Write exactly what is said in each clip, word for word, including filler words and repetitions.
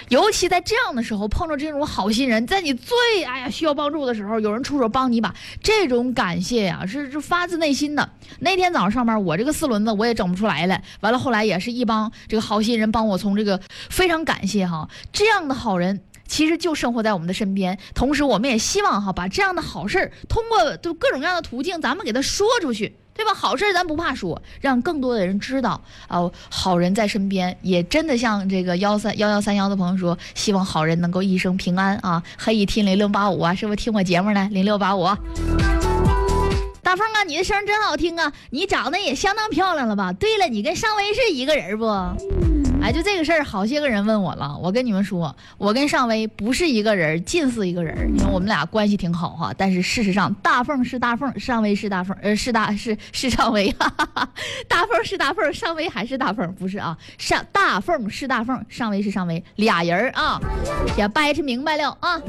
尤其在这样的时候，碰到这种好心人，在你最哎呀需要帮助的时候，有人出手帮你一把，这种感谢呀、啊，是是发自内心的。那天早上上班，我这个四轮子我也整不出来了，完了后来也是一帮这个好心人帮我从这个，非常感谢哈，这样的好人。其实就生活在我们的身边，同时我们也希望哈，把这样的好事儿通过就各种各样的途径，咱们给他说出去，对吧？好事咱不怕说，让更多的人知道啊、呃，好人在身边。也真的像这个幺三幺幺三幺的朋友说，希望好人能够一生平安啊！可以听零六八五啊，是不是听我节目呢？零六八五。大凤啊，你的声真好听啊，你长得也相当漂亮了吧？对了，你跟尚威是一个人不？哎，就这个事儿，好些个人问我了。我跟你们说，我跟尚威不是一个人，近似一个人。因为我们俩关系挺好哈，但是事实上，大凤是大凤，尚威是大凤，呃，是大是是尚威，哈哈哈。大凤是大凤，尚威还是大凤，不是啊？上大凤是大凤，尚威是尚威，俩人啊，也掰扯明白了啊。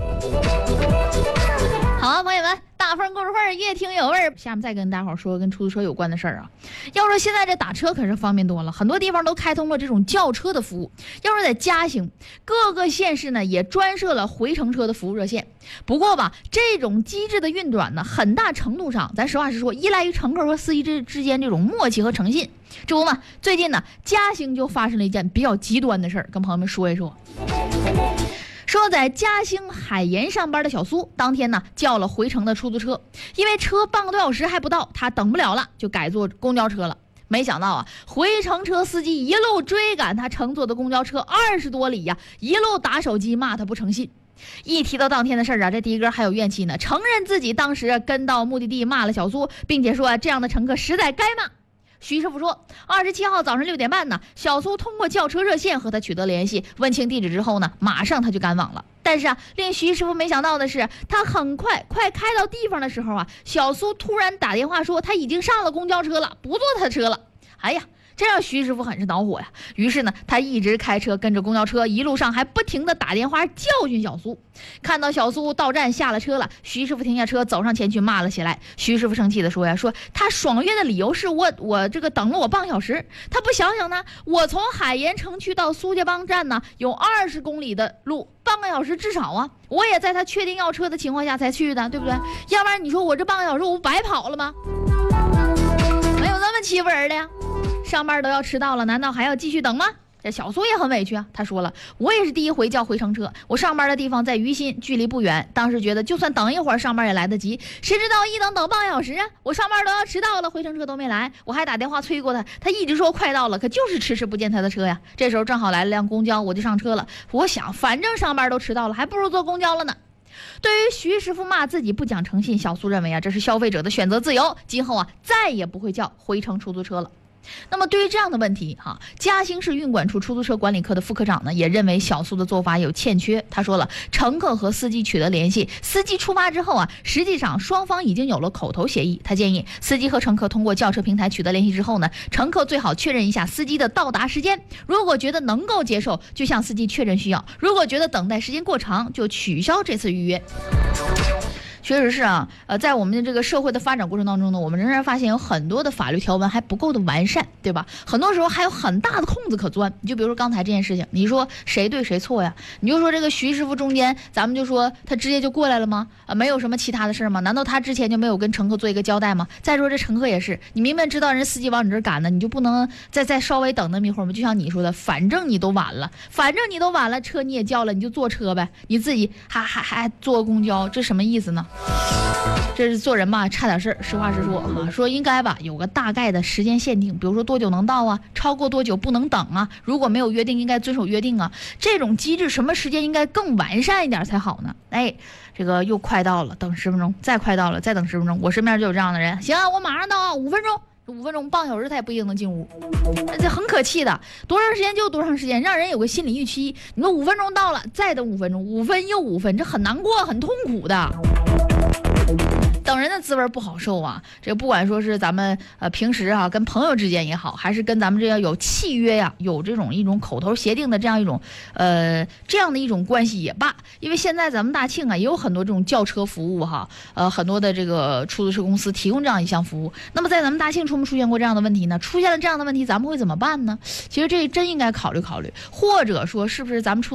好啊，朋友们，大凤故事会越听有味儿。下面再跟大伙说跟出租车有关的事儿啊。要说现在这打车可是方便多了，很多地方都开通了这种叫车的服务。要说在嘉兴，各个县市呢也专设了回程车的服务热线。不过吧，这种机制的运转呢，很大程度上，咱实话实说，依赖于乘客和司机之之间这种默契和诚信。这不嘛，最近呢，嘉兴就发生了一件比较极端的事儿，跟朋友们说一说。说在嘉兴海盐上班的小苏，当天呢叫了回程的出租车，因为车半个多小时还不到，他等不了了，就改坐公交车了。没想到啊，回程车司机一路追赶他乘坐的公交车二十多里呀、啊，一路打手机骂他不诚信。一提到当天的事儿啊，这的哥还有怨气呢，承认自己当时跟到目的地骂了小苏，并且说、啊、这样的乘客实在该骂。徐师傅说，二十七号早上六点半呢，小苏通过叫车热线和他取得联系，问清地址之后呢，马上他就赶往了。但是啊，令徐师傅没想到的是，他很快快开到地方的时候啊，小苏突然打电话说他已经上了公交车了，不坐他的车了。哎呀，这让徐师傅很是恼火呀。于是呢，他一直开车跟着公交车，一路上还不停的打电话教训小苏。看到小苏到站下了车了，徐师傅停下车走上前去骂了起来。徐师傅生气的说呀，说他爽约的理由是我我这个等了我半个小时，他不想想呢，我从海盐城区到苏家浜站呢有二十公里的路，半个小时至少啊，我也在他确定要车的情况下才去的，对不对？要不然你说我这半个小时我不白跑了吗？没有那么欺负人的呀。上班都要迟到了，难道还要继续等吗？这小苏也很委屈啊，他说了，我也是第一回叫回程车，我上班的地方在于新，距离不远，当时觉得就算等一会儿上班也来得及，谁知道一等等半个小时啊，我上班都要迟到了，回程车都没来，我还打电话催过他，他一直说快到了，可就是迟迟不见他的车呀。这时候正好来了辆公交，我就上车了，我想反正上班都迟到了，还不如坐公交了呢。对于徐师傅骂自己不讲诚信，小苏认为啊，这是消费者的选择自由，今后啊再也不会叫回程出租车了。那么对于这样的问题哈，嘉兴市运管处出租车管理科的副科长呢也认为小苏的做法有欠缺。他说了，乘客和司机取得联系，司机出发之后啊，实际上双方已经有了口头协议。他建议司机和乘客通过叫车平台取得联系之后呢，乘客最好确认一下司机的到达时间，如果觉得能够接受，就向司机确认需要；如果觉得等待时间过长，就取消这次预约。确实是啊，呃，在我们的这个社会的发展过程当中呢，我们仍然发现有很多的法律条文还不够的完善，对吧？很多时候还有很大的空子可钻。你就比如说刚才这件事情，你说谁对谁错呀？你就说这个徐师傅中间，咱们就说他直接就过来了吗？啊、呃，没有什么其他的事吗？难道他之前就没有跟乘客做一个交代吗？再说这乘客也是，你明明知道人司机往你这儿赶呢，你就不能再再稍微等那么一会儿吗？就像你说的，反正你都晚了，反正你都晚了，车你也叫了，你就坐车呗，你自己还还还坐公交，这什么意思呢？这是做人吧，差点事儿。实话实说啊，说应该吧，有个大概的时间限定，比如说多久能到啊，超过多久不能等啊，如果没有约定，应该遵守约定啊。这种机制什么时间应该更完善一点才好呢？哎，这个又快到了，等十分钟，再快到了，再等十分钟。我身边就有这样的人，行啊，我马上到啊，五分钟。五分钟半个小时他也不一定能进屋，这很可气的。多长时间就多长时间，让人有个心理预期。你说五分钟到了，再等五分钟，五分又五分，这很难过，很痛苦的。等人的滋味不好受啊！这个不管说是咱们呃平时啊跟朋友之间也好，还是跟咱们这样有契约呀、啊，有这种一种口头协定的这样一种呃这样的一种关系也罢，因为现在咱们大庆啊也有很多这种叫车服务哈，呃很多的这个出租车公司提供这样一项服务。那么在咱们大庆出没出现过这样的问题呢？出现了这样的问题，咱们会怎么办呢？其实这真应该考虑考虑，或者说是不是咱们出